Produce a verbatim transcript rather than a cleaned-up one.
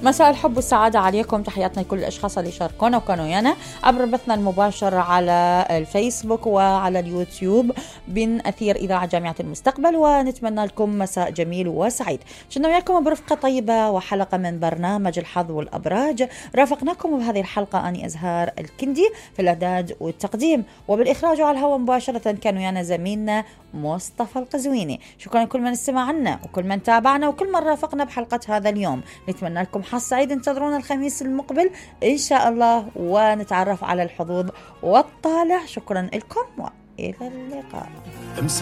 مساء الحب والسعادة عليكم، تحياتنا لكل الأشخاص اللي شاركونا وكانوا ويانا عبر بثنا المباشر على الفيسبوك وعلى اليوتيوب من أثير إذاعة جامعة المستقبل، ونتمنى لكم مساء جميل وسعيد. شنا وياكم برفقة طيبة وحلقة من برنامج الحظ والأبراج. رافقناكم بهذه الحلقة أني أزهار الكندي في الإعداد والتقديم، وبالإخراج على الهواء مباشرة كان ويانا زميلنا مصطفى القزويني. شكرا لكل من استمع عنا وكل من تابعنا وكل من رافقنا بحلقة هذا اليوم. نتمنى لكم حظ سعيد، انتظرونا الخميس المقبل إن شاء الله ونتعرف على الحظوظ والطالع. شكرا لكم وإلى اللقاء.